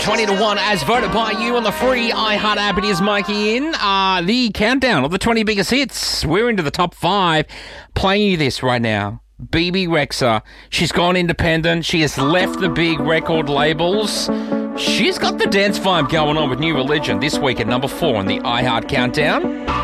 20 to 1 as voted by you on the free iHeart app. It is Mikey in. The countdown of the 20 biggest hits. We're into the top 5. Playing you this right now. BB Rexa. She's gone independent. She has left the big record labels. She's got the dance vibe going on with New Religion this week at number 4 on the iHeart countdown.